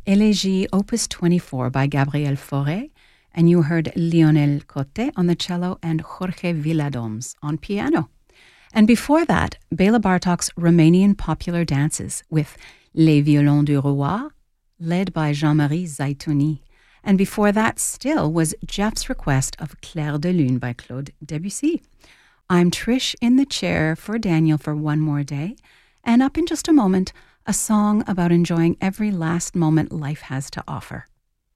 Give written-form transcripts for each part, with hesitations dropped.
Élégie Opus 24 by Gabriel Fauré, and you heard Lionel Cote on the cello and Jorge Villadoms on piano. And before that, Béla Bartók's Romanian popular dances with Les Violons du Roi, led by Jean-Marie Zaitouni. And before that still was Jeff's request of Clair de Lune by Claude Debussy. I'm Trish in the chair for Daniel for one more day, and up in just a moment, a song about enjoying every last moment life has to offer.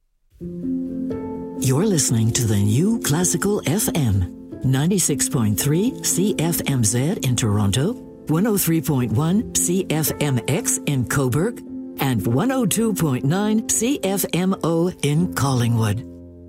You're listening to the New Classical FM, 96.3 CFMZ in Toronto, 103.1 CFMX in Cobourg, and 102.9 CFMO in Collingwood.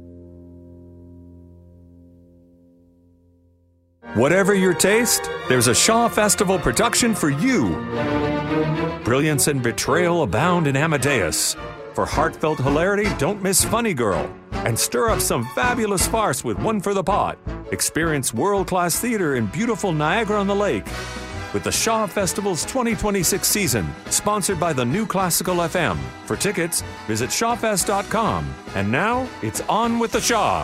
Whatever your taste, there's a Shaw Festival production for you. Brilliance and betrayal abound in Amadeus. For heartfelt hilarity, don't miss Funny Girl. And stir up some fabulous farce with One for the Pot. Experience world-class theater in beautiful Niagara-on-the-Lake. With the Shaw Festival's 2026 season, sponsored by the New Classical FM. For tickets, visit shawfest.com. And now, it's on with the Shaw.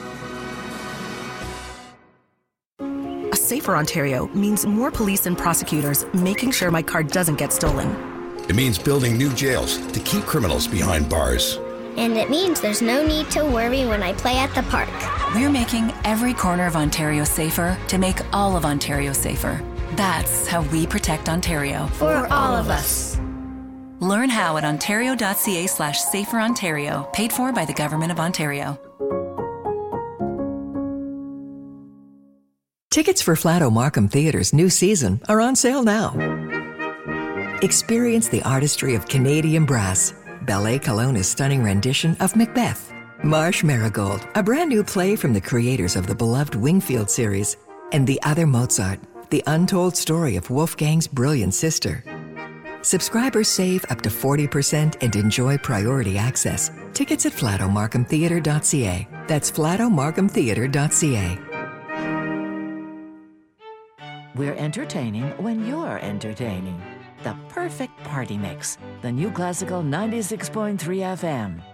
A safer Ontario means more police and prosecutors making sure my car doesn't get stolen. It means building new jails to keep criminals behind bars. And it means there's no need to worry when I play at the park. We're making every corner of Ontario safer to make all of Ontario safer. That's how we protect Ontario. For all of us. Learn how at ontario.ca/saferontario, paid for by the Government of Ontario. Tickets for Flato Markham Theatre's new season are on sale now. Experience the artistry of Canadian brass, Ballet Kelowna's stunning rendition of Macbeth, Marsh Marigold, a brand new play from the creators of the beloved Wingfield series, and The Other Mozart, the untold story of Wolfgang's brilliant sister. Subscribers save up to 40% and enjoy priority access. Tickets at flatomarkhamtheatre.ca. That's flatomarkhamtheatre.ca. We're entertaining when you're entertaining. The perfect party mix. The New Classical 96.3 FM.